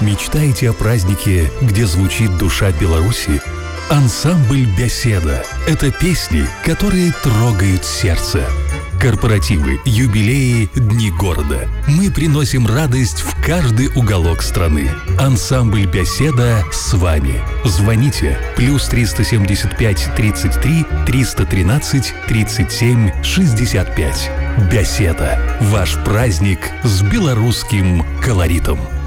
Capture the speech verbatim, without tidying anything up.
Мечтаете о празднике, где звучит душа Беларуси? Ансамбль «Беседа» — это песни, которые трогают сердце. Корпоративы, юбилеи, дни города. Мы приносим радость в каждый уголок страны. Ансамбль «Беседа» с вами. Звоните плюс триста семьдесят пять тридцать три триста тринадцать тридцать семь шестьдесят пять. «Беседа» — ваш праздник с белорусским колоритом.